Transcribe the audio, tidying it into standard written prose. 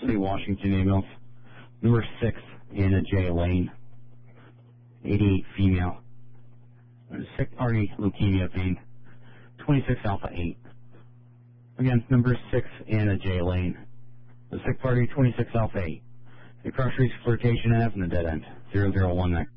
City, Washington ambulance. Number 6, Anna J. Lane. 88 female. Sick party, leukemia pain. 26 Alpha 8. Again, number 6, Anna J. Lane. The sick party, 26 Alpha 8. The cross streets, Flirtation Ave, and the dead end. 001 next.